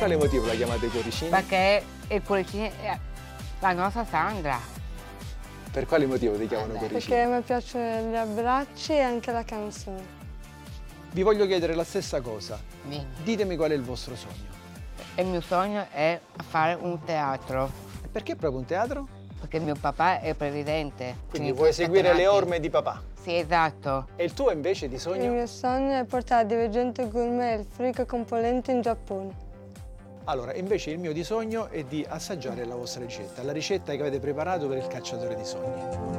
quale motivo la chiamate cuoricini? Perché il cuoricino è la nostra Sandra. Per quale motivo ti chiamano cuoricini? Perché mi piacciono gli abbracci e anche la canzone. Vi voglio chiedere la stessa cosa. Sì. Ditemi qual è il vostro sogno. Il mio sogno è fare un teatro, E perché proprio un teatro? perché mio papà è presidente. Quindi vuoi seguire le orme di papà. Sì, esatto. E il tuo invece di Il sogno? mio sogno è portare Divergente Gourmet e il freak con polenta in Giappone. Allora, invece il mio di sogno è di assaggiare la vostra ricetta, la ricetta che avete preparato per il cacciatore di sogni.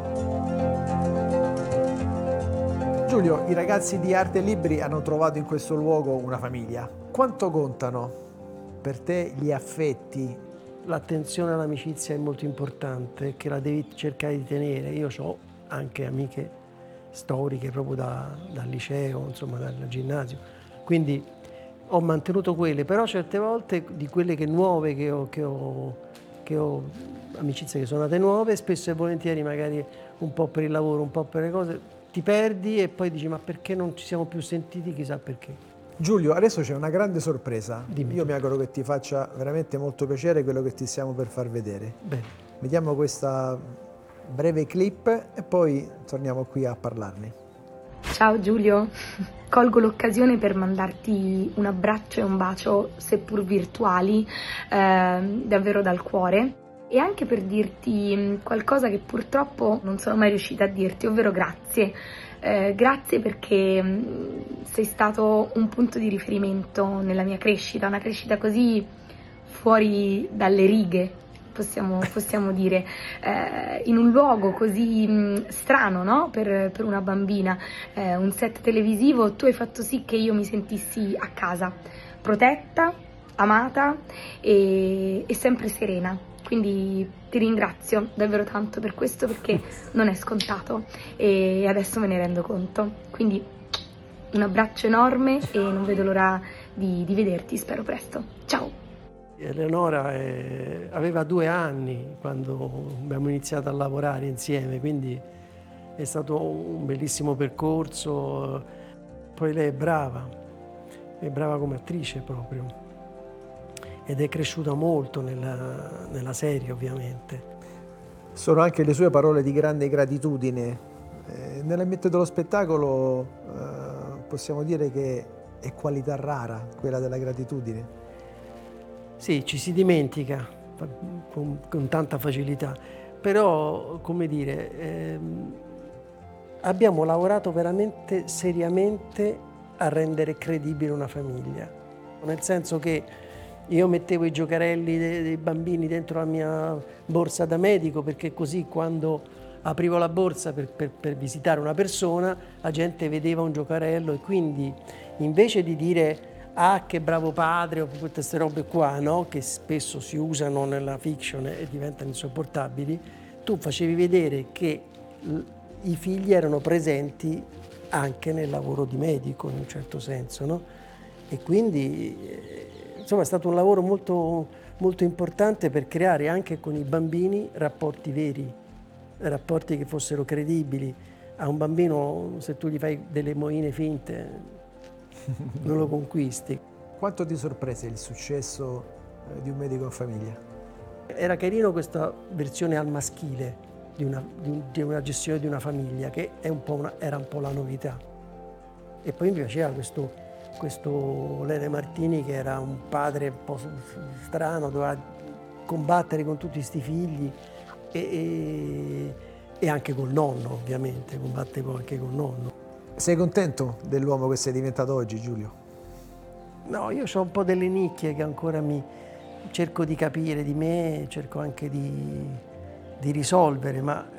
Giulio, i ragazzi di Arte e Libri hanno trovato in questo luogo una famiglia. Quanto contano per te gli affetti? L'attenzione all'amicizia è molto importante, che la devi cercare di tenere. Io ho anche amiche storiche proprio dal liceo, insomma dal ginnasio, quindi ho mantenuto quelle, però certe volte di quelle nuove che ho amicizie che sono nate nuove, spesso e volentieri magari un po' per il lavoro, un po' per le cose, ti perdi e poi dici ma perché non ci siamo più sentiti, chissà perché. Giulio, adesso c'è una grande sorpresa. Dimmi. Io mi auguro che ti faccia veramente molto piacere quello che ti stiamo per far vedere. Bene. Vediamo questa breve clip e poi torniamo qui a parlarne. Ciao Giulio, colgo l'occasione per mandarti un abbraccio e un bacio, seppur virtuali, davvero dal cuore, e anche per dirti qualcosa che purtroppo non sono mai riuscita a dirti, ovvero grazie. Grazie perché sei stato un punto di riferimento nella mia crescita, una crescita così fuori dalle righe, possiamo dire, in un luogo così strano, no? Per una bambina, un set televisivo. Tu hai fatto sì che io mi sentissi a casa, protetta, amata e sempre serena. Quindi ti ringrazio davvero tanto per questo, perché non è scontato e adesso me ne rendo conto. Quindi un abbraccio enorme e non vedo l'ora di vederti, spero presto. Ciao! Eleonora aveva 2 anni quando abbiamo iniziato a lavorare insieme, quindi è stato un bellissimo percorso. Poi lei è brava come attrice proprio, ed è cresciuta molto nella serie, ovviamente. Sono anche le sue parole di grande gratitudine. Nell'ambiente dello spettacolo possiamo dire che è qualità rara quella della gratitudine. Sì, ci si dimentica con tanta facilità, però, come dire, abbiamo lavorato veramente seriamente a rendere credibile una famiglia, nel senso che io mettevo i giocarelli dei bambini dentro la mia borsa da medico, perché così quando aprivo la borsa per visitare una persona, la gente vedeva un giocarello, e quindi invece di dire ah che bravo padre o tutte queste robe qua, no? Che spesso si usano nella fiction e diventano insopportabili, tu facevi vedere che i figli erano presenti anche nel lavoro di medico, in un certo senso, no? E quindi insomma è stato un lavoro molto, molto importante per creare anche con i bambini rapporti veri, rapporti che fossero credibili. A un bambino, se tu gli fai delle moine finte, non lo conquisti. Quanto ti sorprese il successo di Un medico in famiglia? Era carino questa versione al maschile di una gestione di una famiglia, che è era un po' la novità. E poi mi piaceva questo Lele Martini, che era un padre un po' strano, doveva combattere con tutti questi figli e anche col nonno, ovviamente, combatte poi anche col nonno. Sei contento dell'uomo che sei diventato oggi, Giulio? No, io ho un po' delle nicchie che ancora cerco di capire di me, cerco anche di risolvere, ma